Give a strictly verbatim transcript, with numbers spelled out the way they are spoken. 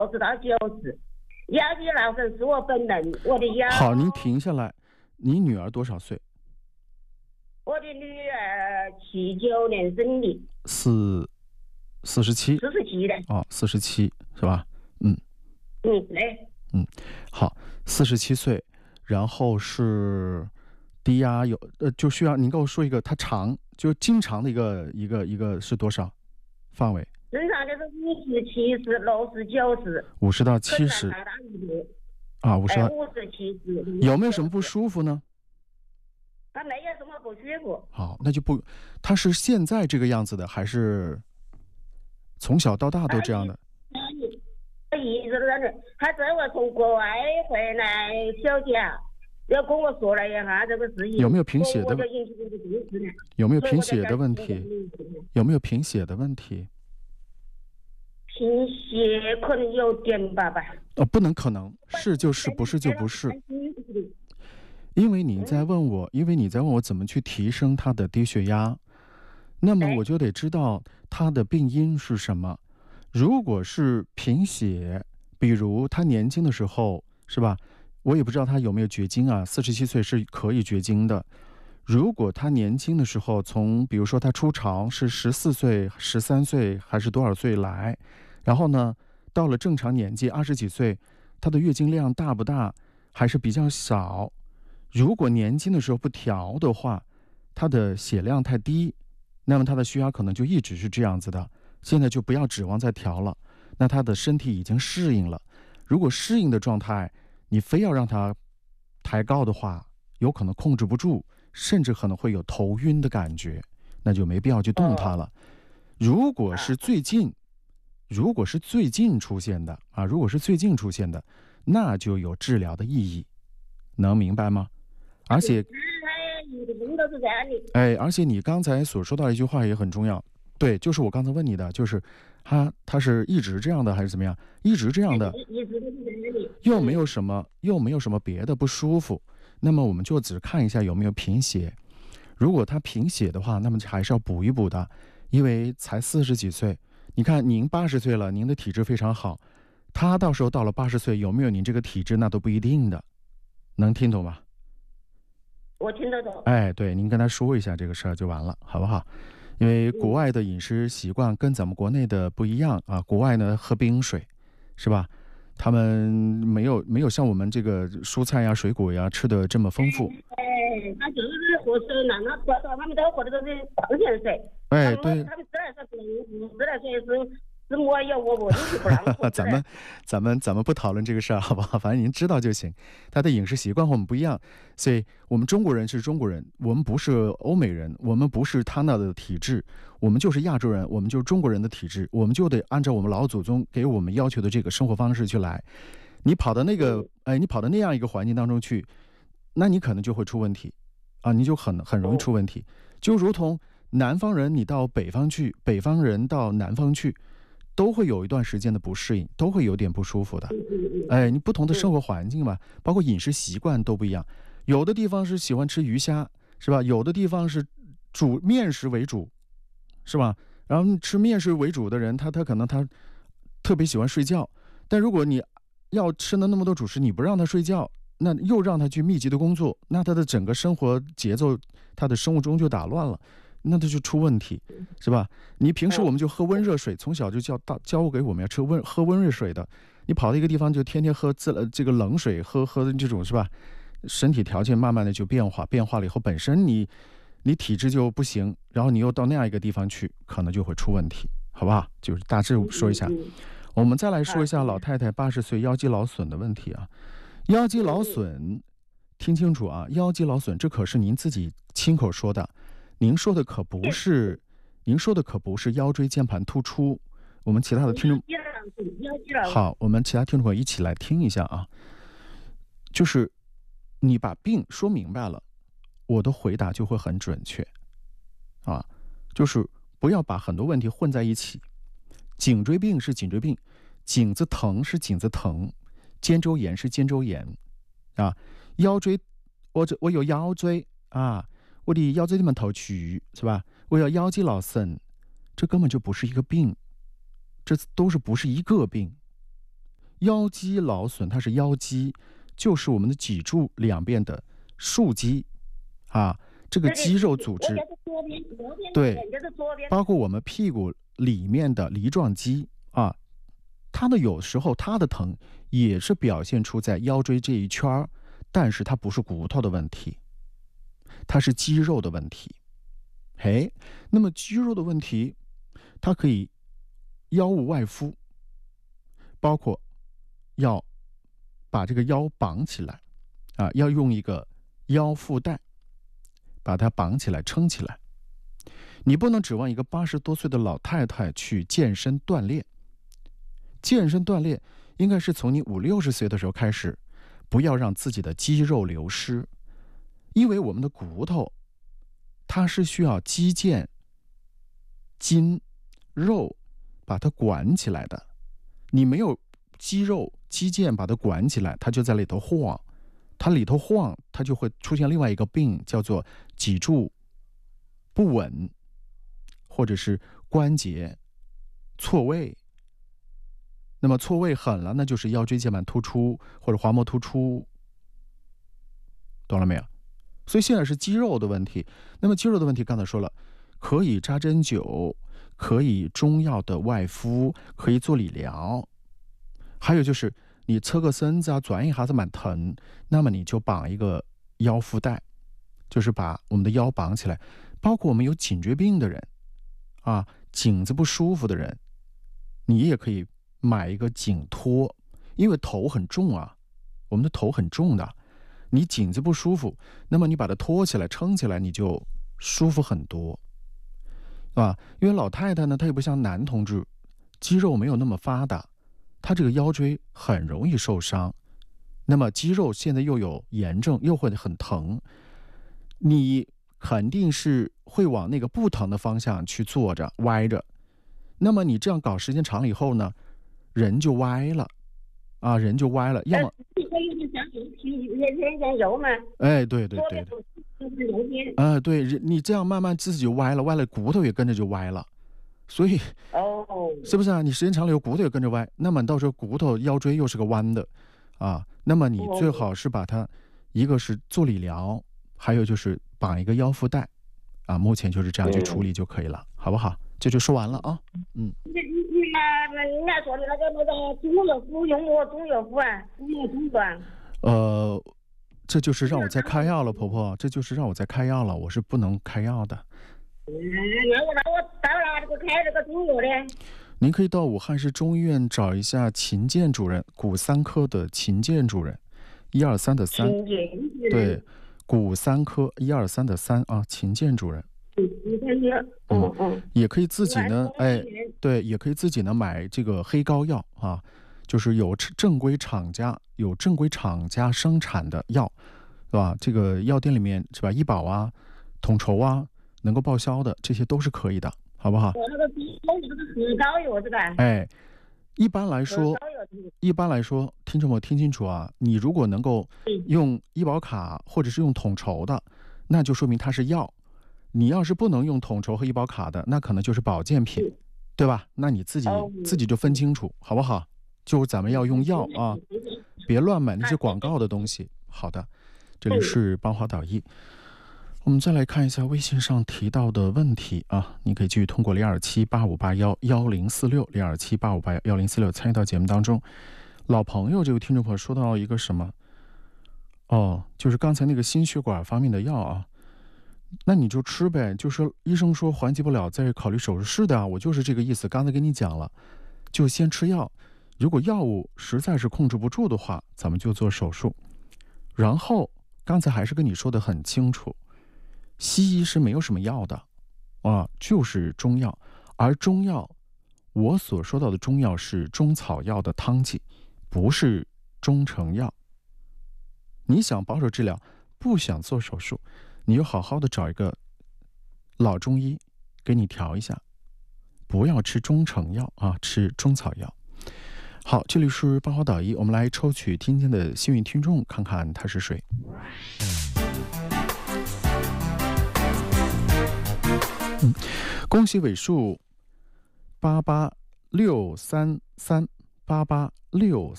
十到九十。腰肌劳损是我本人，我的腰。 好，您停下来。你女儿多少岁？ 我的女儿七九年生的。 四四十七。 四十七的。 哦，四十七是吧？嗯。 嗯，对。 嗯，好，四十七岁，然后是低压有呃，就需要您跟我说一个，它长就经常的一个一个一个是多少范围？ 正常就是五十、七十、六十、九十。 五十到七十。啊，五十到五十、七十。 有没有什么不舒服呢？ 他没有什么不舒服。 好，那就不，他是现在这个样子的，还是从小到大都这样的？ 他一直都在这，他这会从国外回来休假，要跟我说了一下这个事情。 有没有贫血的？有没有贫血的问题？有没有贫血的问题？ 贫血可能有点吧吧。 哦，不能可能，是就是，不是就不是。因为你在问我，因为你在问我怎么去提升他的低血压，那么我就得知道他的病因是什么。如果是贫血，比如他年轻的时候，是吧？我也不知道他有没有绝经啊，四十七岁是可以绝经的。如果他年轻的时候，从比如说他初潮是十四岁、十三岁还是多少岁来，然后呢，到了正常年纪二十几岁，他的月经量大不大，还是比较少？如果年轻的时候不调的话，他的血量太低，那么他的血压可能就一直是这样子的。现在就不要指望再调了，那他的身体已经适应了。如果适应的状态，你非要让他抬高的话，有可能控制不住，甚至可能会有头晕的感觉，那就没必要去动它了。如果是最近，如果是最近出现的啊，如果是最近出现的，那就有治疗的意义，能明白吗？而且，哎，而且你刚才所说到一句话也很重要，对，就是我刚才问你的，就是他他是一直这样的还是怎么样？一直这样的，又没有什么又没有什么别的不舒服，那么我们就只看一下有没有贫血。如果他贫血的话，那么还是要补一补的，因为才四十几岁。你看您八十岁了，您的体质非常好，他到时候到了八十岁有没有您这个体质那都不一定的，能听懂吗？ 我听得懂。 哎，对，您跟他说一下这个事儿就完了，好不好？因为国外的饮食习惯跟咱们国内的不一样啊，国外呢喝冰水，是吧？他们没有没有像我们这个蔬菜呀、水果呀吃的这么丰富。 哎，他就是喝水呢，那多少他们都喝的都是矿泉水。 哎，对。 他们自来水不能，自来水是。是我有我我就是不让喝。 咱们咱们咱们不讨论这个事儿，好不好？反正您知道就行。他的饮食习惯和我们不一样，所以我们中国人是中国人，我们不是欧美人，我们不是他那的体质，我们就是亚洲人，我们就是中国人的体质，我们就得按照我们老祖宗给我们要求的这个生活方式去来。你跑到那个哎，你跑到那样一个环境当中去，那你可能就会出问题啊，你就很很容易出问题。就如同南方人你到北方去，北方人到南方去。都会有一段时间的不适应，都会有点不舒服的。哎，你不同的生活环境嘛，包括饮食习惯都不一样。有的地方是喜欢吃鱼虾，是吧？有的地方是主面食为主，是吧？然后吃面食为主的人，他他可能他特别喜欢睡觉。但如果你要吃了那么多主食，你不让他睡觉，那又让他去密集的工作，那他的整个生活节奏，他的生物钟就打乱了。那他就出问题，是吧？你平时我们就喝温热水，从小就教大教给我们要吃温喝温热水的。你跑到一个地方就天天喝自这个冷水，喝喝这种是吧？身体条件慢慢的就变化，变化了以后，本身你你体质就不行，然后你又到那样一个地方去，可能就会出问题，好不好？就是大致说一下。我们再来说一下老太太八十岁腰肌劳损的问题啊。腰肌劳损，听清楚啊，腰肌劳损这可是您自己亲口说的。您说的可不是，您说的可不是腰椎间盘突出。我们其他的听众，好，我们其他听众朋友一起来听一下啊。就是你把病说明白了，我的回答就会很准确啊。就是不要把很多问题混在一起。颈椎病是颈椎病，颈子疼是颈子疼，肩周炎是肩周炎啊。腰椎，我这我有腰椎啊。我的腰椎间盘突出是吧？我有腰肌劳损，这根本就不是一个病，这都是不是一个病。 腰肌劳损，它是腰肌，就是我们的脊柱两边的竖肌啊，这个肌肉组织，对，包括我们屁股里面的梨状肌啊，它的有时候它的疼也是表现出在腰椎这一圈，但是它不是骨头的问题，它是肌肉的问题。嘿，那么肌肉的问题，它可以腰无外敷，包括要把这个腰绑起来啊，要用一个腰腹带把它绑起来撑起来。你不能指望一个八十多岁的老太太去健身锻炼，健身锻炼应该是从你五六十岁的时候开始，不要让自己的肌肉流失，因为我们的骨头它是需要肌腱、筋、肉把它管起来的。你没有肌肉、肌腱把它管起来，它就在里头晃，它里头晃，它就会出现另外一个病，叫做脊柱不稳，或者是关节错位。那么错位狠了，那就是腰椎间盘突出或者滑膜突出，懂了没有？所以现在是肌肉的问题。那么肌肉的问题刚才说了，可以扎针灸，可以中药的外敷，可以做理疗，还有就是你侧个身子啊，转一下子蛮疼，那么你就绑一个腰腹带，就是把我们的腰绑起来。包括我们有颈椎病的人啊，颈子不舒服的人，你也可以买一个颈托，因为头很重啊，我们的头很重的，你颈子不舒服，那么你把它托起来撑起来，你就舒服很多啊。因为老太太呢，她也不像男同志，肌肉没有那么发达，她这个腰椎很容易受伤，那么肌肉现在又有炎症，又会很疼，你肯定是会往那个不疼的方向去坐着歪着，那么你这样搞时间长了以后呢，人就歪了啊，人就歪了，要么哎，对对对对，啊、呃，对，你这样慢慢自己就歪了，歪了骨头也跟着就歪了，所以哦， 是不是啊？你时间长了以后骨头也跟着歪，那么到时候骨头腰椎又是个弯的啊，那么你最好是把它一个是做理疗，还有就是绑一个腰腹带啊，目前就是这样去处理就可以了，嗯、好不好？这就说完了啊，嗯。 你你你还说的那个那个中药服用么中药服啊？服用中断？ 呃，这就是让我再开药了，婆婆，这就是让我再开药了，我是不能开药的。 嗯，那我那我到哪这个开这个中药的？ 您可以到武汉市中医院找一下秦健主任，骨三科的秦健主任，一二三的三，对，骨三科一二三的三啊，秦健主任。 嗯嗯， 也可以自己呢，哎，对，也可以自己呢买这个黑膏药啊，就是有正规厂家有正规厂家生产的药，是吧？这个药店里面是吧？医保啊、统筹啊，能够报销的，这些都是可以的，好不好？ 我那个那个黑膏药是吧？ 哎，一般来说，一般来说，听众们听清楚啊，你如果能够用医保卡或者是用统筹的，那就说明它是药。你要是不能用统筹和医保卡的，那可能就是保健品，对吧？那你自己自己就分清楚，好不好？就是咱们要用药啊，别乱买那些广告的东西。好的，这里是邦华导医，我们再来看一下微信上提到的问题啊，你可以继续通过零二七八五八幺幺零四六零二七八五八幺幺零四六参与到节目当中。老朋友这位听众朋友说到一个什么？哦，就是刚才那个心血管方面的药啊。那你就吃呗，就是医生说缓解不了再考虑手术。是的啊，我就是这个意思，刚才跟你讲了，就先吃药，如果药物实在是控制不住的话，咱们就做手术。然后刚才还是跟你说的很清楚，西医是没有什么药的啊，就是中药，而中药我所说到的中药是中草药的汤剂，不是中成药。你想保守治疗，不想做手术，你就好好的找一个老中医给你调一下，不要吃中成药啊，吃中草药。好，这里是邦华导医，我们来抽取今天的幸运听众，看看他是谁。嗯，恭喜尾数八八六三三八八六